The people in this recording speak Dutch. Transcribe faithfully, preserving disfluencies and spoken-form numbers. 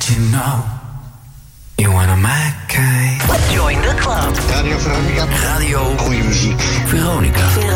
you know you wanna my kind. Join the club. Radio Veronica. Radio Goeie muziek. Veronica.